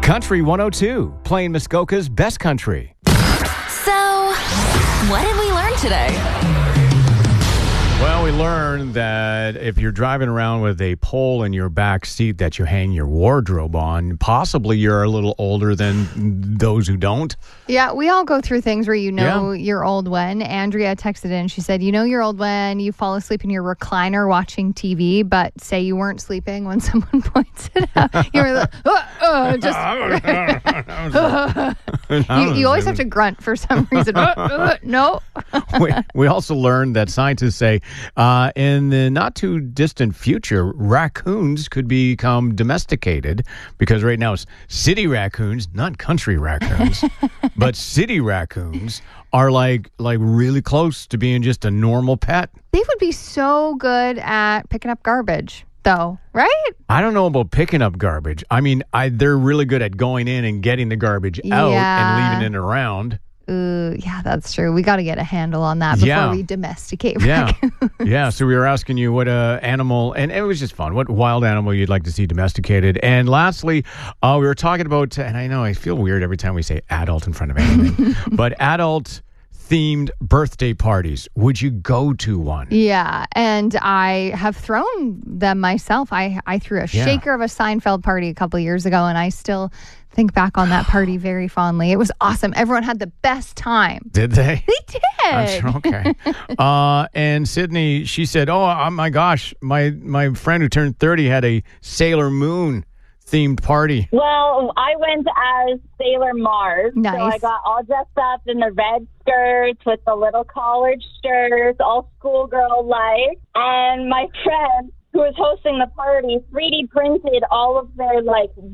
Country 102, playing Muskoka's best country. So, what did we learn today? Well, we learned that if you're driving around with a pole in your back seat that you hang your wardrobe on, possibly you're a little older than those who don't. Yeah, we all go through things where you're old when. Andrea texted in. She said, you're old when you fall asleep in your recliner watching TV, but say you weren't sleeping when someone points it out. You're like, you always have to grunt for some reason. No. We also learned that scientists say in the not too distant future, raccoons could become domesticated because right now it's city raccoons, not country raccoons, but city raccoons are like really close to being just a normal pet. They would be so good at picking up garbage, though, right? I don't know about picking up garbage. I mean, they're really good at going in and getting the garbage out and leaving it around. Yeah, that's true. We got to get a handle on that before we domesticate raccoons. Yeah, so we were asking you what animal, and it was just fun, what wild animal you'd like to see domesticated. And lastly, we were talking about, and I know I feel weird every time we say adult in front of anything, but adult-themed birthday parties. Would you go to one? Yeah, and I have thrown them myself. I threw a shaker of a Seinfeld party a couple of years ago, and I still think back on that party very fondly. It was awesome. Everyone had the best time. Did they? They did. I'm sure, okay. And Sydney, she said, oh my gosh, my friend who turned 30 had a Sailor Moon themed party. Well, I went as Sailor Mars. Nice. So I got all dressed up in the red skirts with the little collared shirts, all schoolgirl-like. And my friend who was hosting the party 3D printed all of their,